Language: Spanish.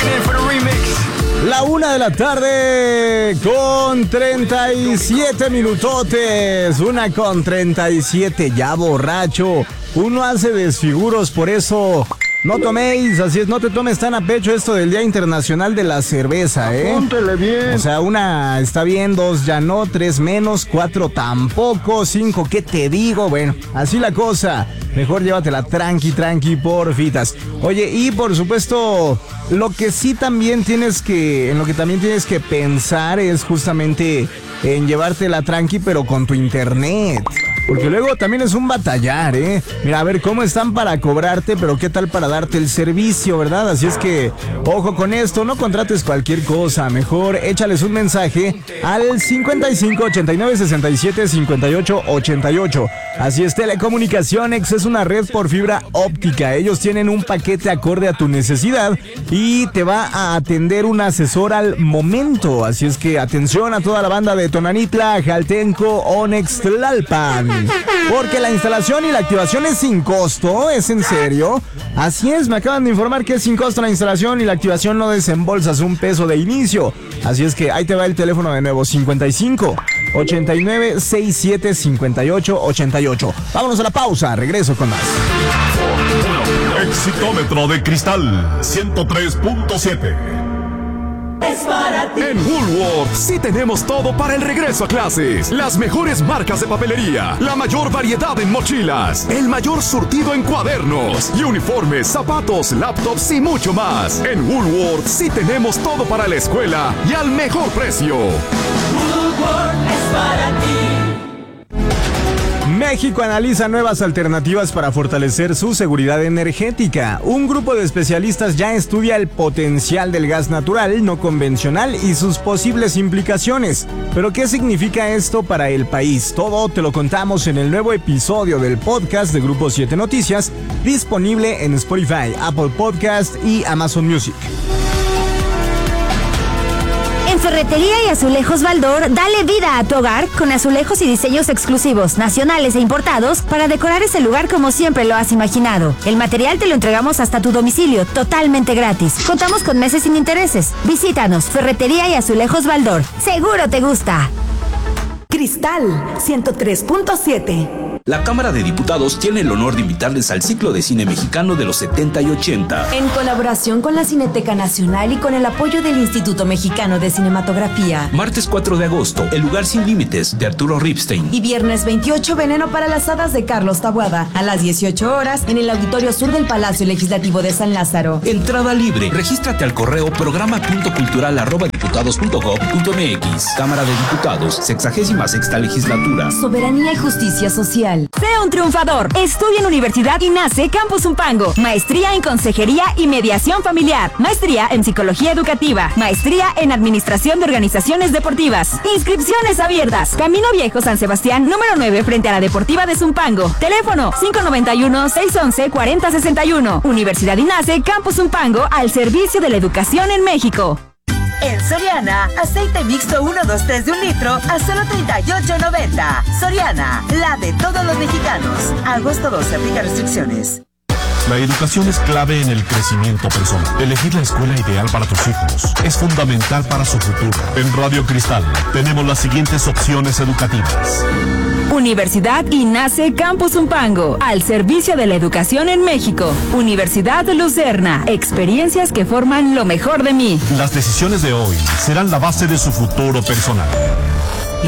La 1:37 con 37 minutotes. 1:37, ya borracho. Uno hace desfiguros, por eso no toméis, así es, no te tomes tan a pecho esto del Día Internacional de la Cerveza, ¿eh? Apúntele bien. O sea, 1 está bien, 2 ya no, 3 menos, 4 tampoco, 5, ¿qué te digo? Bueno, así la cosa. Mejor llévatela tranqui, porfitas. Oye, y por supuesto, lo que sí también tienes que pensar es justamente en llevártela tranqui, pero con tu internet. Porque luego también es un batallar, ¿eh? Mira, a ver cómo están para cobrarte, pero qué tal para darte el servicio, ¿verdad? Así es que, ojo con esto, no contrates cualquier cosa. Mejor échales un mensaje al 55 89 67 58 88. Así es, Telecomunicaciones es una red por fibra óptica. Ellos tienen un paquete acorde a tu necesidad y te va a atender un asesor al momento. Así es que atención a toda la banda de Tonanitla, Jaltenco, Onex, Tlalpan. Porque la instalación y la activación es sin costo, ¿es en serio? Así es, me acaban de informar que es sin costo la instalación y la activación, no desembolsas un peso de inicio. Así es que ahí te va el teléfono de nuevo, 55 89 67 58 88. Vámonos a la pausa, regreso con más. Exitómetro de Cristal 103.7. Es para ti. En Woolworth sí tenemos todo para el regreso a clases. Las mejores marcas de papelería, la mayor variedad en mochilas, el mayor surtido en cuadernos y uniformes, zapatos, laptops y mucho más. En Woolworth sí tenemos todo para la escuela y al mejor precio. Woolworth es para ti. México analiza nuevas alternativas para fortalecer su seguridad energética. Un grupo de especialistas ya estudia el potencial del gas natural no convencional y sus posibles implicaciones. ¿Pero qué significa esto para el país? Todo te lo contamos en el nuevo episodio del podcast de Grupo 7 Noticias, disponible en Spotify, Apple Podcast y Amazon Music. En Ferretería y Azulejos Baldor, dale vida a tu hogar con azulejos y diseños exclusivos, nacionales e importados para decorar ese lugar como siempre lo has imaginado. El material te lo entregamos hasta tu domicilio, totalmente gratis. Contamos con meses sin intereses. Visítanos, Ferretería y Azulejos Baldor. Seguro te gusta. Cristal 103.7. La Cámara de Diputados tiene el honor de invitarles al ciclo de cine mexicano de los 70 y 80. En colaboración con la Cineteca Nacional y con el apoyo del Instituto Mexicano de Cinematografía. Martes 4 de agosto, El lugar sin límites, de Arturo Ripstein. Y viernes 28, Veneno para las hadas, de Carlos Taboada, a las 18 horas en el Auditorio Sur del Palacio Legislativo de San Lázaro. Entrada libre. Regístrate al correo programa.cultural@diputados.gov.mx. Cámara de Diputados, 66ª Legislatura. Soberanía y justicia social. Sé un triunfador. Estudia en Universidad INACE Campus Zumpango. Maestría en Consejería y Mediación Familiar. Maestría en Psicología Educativa. Maestría en Administración de Organizaciones Deportivas. Inscripciones abiertas. Camino Viejo San Sebastián, número 9, frente a la Deportiva de Zumpango. Teléfono 591-611-4061. Universidad INACE Campus Zumpango, al servicio de la educación en México. En Soriana, aceite mixto 123 de 1 litro a solo $38.90. Soriana, la de todos los mexicanos. Agosto 12, aplica restricciones. La educación es clave en el crecimiento personal. Elegir la escuela ideal para tus hijos es fundamental para su futuro. En Radio Cristal tenemos las siguientes opciones educativas. Universidad INACE Campus Zumpango, al servicio de la educación en México. Universidad Lucerna, experiencias que forman lo mejor de mí. Las decisiones de hoy serán la base de su futuro personal.